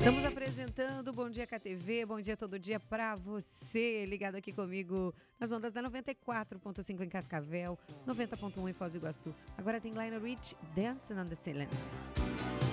Estamos apresentando Bom Dia KTV, Bom Dia Todo Dia pra você, ligado aqui comigo nas ondas da 94.5 em Cascavel, 90.1 em Foz do Iguaçu. Agora tem Lionel Richie, Dancing on the Ceiling.